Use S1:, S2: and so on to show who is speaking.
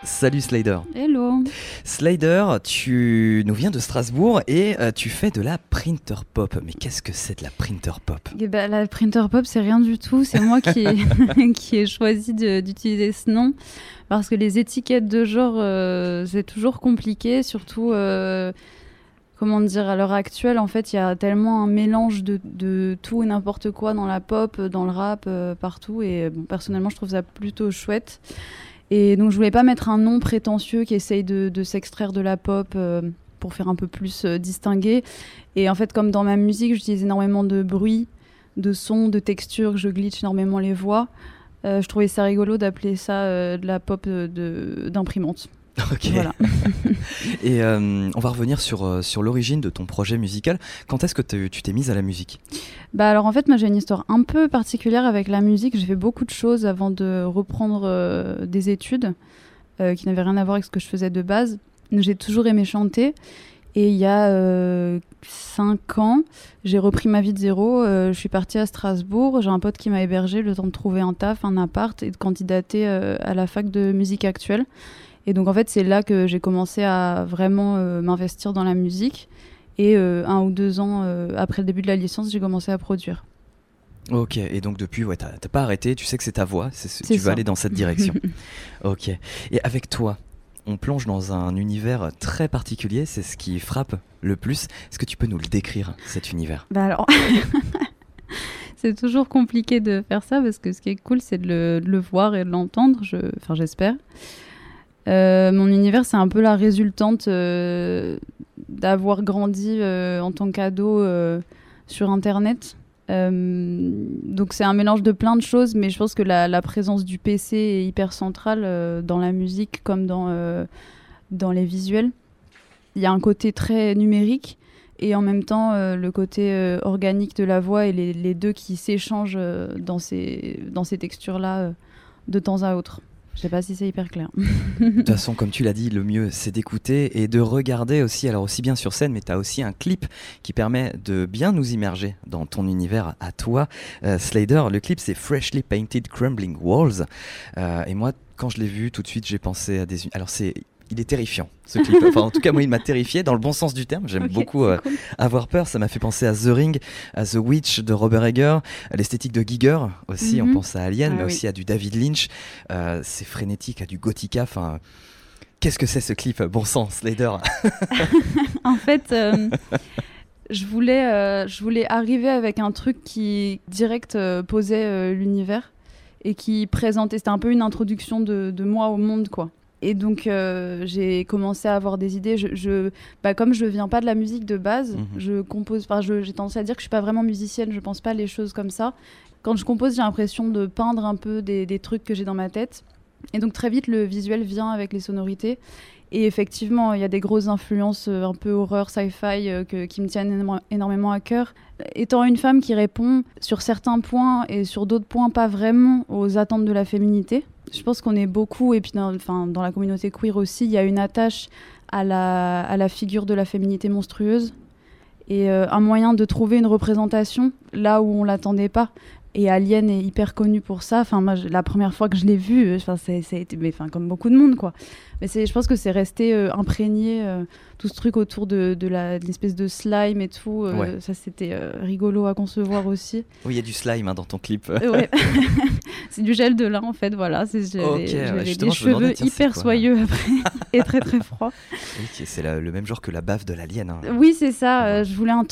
S1: Salut Slider.
S2: Hello.
S1: Slider, tu nous viens de Strasbourg et tu fais de la printer pop. Mais qu'est-ce que c'est de la printer pop ?
S2: La printer pop, c'est rien du tout. C'est moi qui ai choisi d'utiliser ce nom parce que les étiquettes de genre, c'est toujours compliqué. Surtout, comment dire, à l'heure actuelle, en fait, il y a tellement un mélange de tout et n'importe quoi dans la pop, dans le rap, partout. Et bon, personnellement, je trouve ça plutôt chouette. Et donc, je voulais pas mettre un nom prétentieux qui essaye de s'extraire de la pop pour faire un peu plus distingué. Et en fait, comme dans ma musique, j'utilise énormément de bruit, de sons, de textures, je glitch énormément les voix. Je trouvais ça rigolo d'appeler ça de la pop d'imprimante.
S1: Ok.
S2: Voilà.
S1: Et on va revenir sur l'origine de ton projet musical. Quand est-ce que tu t'es mise à la musique ?
S2: Alors en fait, moi j'ai une histoire un peu particulière avec la musique. J'ai fait beaucoup de choses avant de reprendre des études qui n'avaient rien à voir avec ce que je faisais de base. J'ai toujours aimé chanter. Et il y a 5 ans, j'ai repris ma vie de zéro. Je suis partie à Strasbourg. J'ai un pote qui m'a hébergée le temps de trouver un taf, un appart et de candidater à la fac de musique actuelle. Et donc en fait, c'est là que j'ai commencé à vraiment m'investir dans la musique. Et 1 ou 2 ans après le début de la licence, j'ai commencé à produire.
S1: Ok, et donc depuis, ouais, t'as pas arrêté, tu sais que c'est ta voix, tu
S2: ça.
S1: vas aller dans cette direction. Ok, et avec toi, on plonge dans un univers très particulier, c'est ce qui frappe le plus. Est-ce que tu peux nous le décrire, cet univers ?
S2: Alors, c'est toujours compliqué de faire ça parce que ce qui est cool, c'est de le voir et de l'entendre, j'espère. Mon univers, c'est un peu la résultante d'avoir grandi en tant qu'ado sur Internet. Donc c'est un mélange de plein de choses, mais je pense que la présence du PC est hyper centrale dans la musique comme dans les visuels. Il y a un côté très numérique et en même temps le côté organique de la voix et les deux qui s'échangent dans ces textures-là de temps à autre. Je sais pas si c'est hyper clair.
S1: De toute façon, comme tu l'as dit, le mieux c'est d'écouter et de regarder aussi, alors aussi bien sur scène, mais tu as aussi un clip qui permet de bien nous immerger dans ton univers à toi. Slider, le clip c'est Freshly Painted Crumbling Walls. Et moi, quand je l'ai vu, tout de suite j'ai pensé à des... Alors il est terrifiant, ce clip. Enfin, en tout cas, moi, il m'a terrifié dans le bon sens du terme. J'aime beaucoup cool. Avoir peur. Ça m'a fait penser à The Ring, à The Witch de Robert Eggers, à l'esthétique de Giger aussi. On pense à Alien, mais aussi à du David Lynch. C'est frénétique, à du Gothica. Enfin, qu'est-ce que c'est ce clip ? Bon sang, Slider.
S2: En fait, je voulais arriver avec un truc qui direct posait l'univers et qui présentait. C'était un peu une introduction de moi au monde, quoi. Et donc j'ai commencé à avoir des idées. Comme je viens pas de la musique de base, je compose. J'ai tendance à dire que je suis pas vraiment musicienne. Je pense pas les choses comme ça. Quand je compose, j'ai l'impression de peindre un peu des trucs que j'ai dans ma tête. Et donc très vite, le visuel vient avec les sonorités. Et effectivement, il y a des grosses influences un peu horreur, sci-fi qui me tiennent énormément à cœur. Étant une femme qui répond sur certains points et sur d'autres points pas vraiment aux attentes de la féminité, je pense qu'on est beaucoup, et puis dans la communauté queer aussi, il y a une attache à la figure de la féminité monstrueuse et un moyen de trouver une représentation là où on l'attendait pas. Et Alien est hyper connu pour ça. Enfin, moi, la première fois que je l'ai vu, ça a été, comme beaucoup de monde, quoi. Mais je pense que c'est resté imprégné, tout ce truc autour de l'espèce de slime et tout.
S1: Ouais.
S2: Ça, c'était rigolo à concevoir aussi.
S1: Oui, il y a du slime dans ton clip.
S2: Ouais. C'est du gel de lin, en fait, voilà. J'avais des cheveux hyper soyeux après et très très froids.
S1: Oui, c'est le même genre que la baffe de l'alien. Hein.
S2: Oui, c'est ça. Je voulais